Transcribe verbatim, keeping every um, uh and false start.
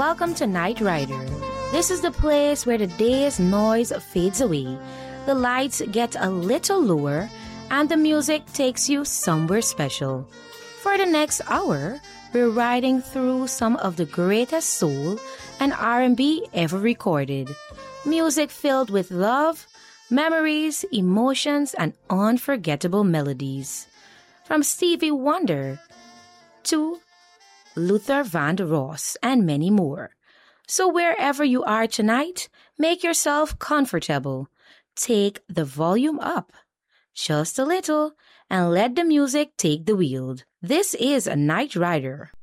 Welcome to Night Rider. This is the place where the day's noise fades away, the lights get a little lower, and the music takes you somewhere special. For the next hour, we're riding through some of the greatest soul and R and B ever recorded. Music filled with love, memories, emotions, and unforgettable melodies. From Stevie Wonder to Luther Vandross and many more. So wherever you are tonight, make yourself comfortable. Take the volume up just a little and let the music take the wheel. This is a Night Rider.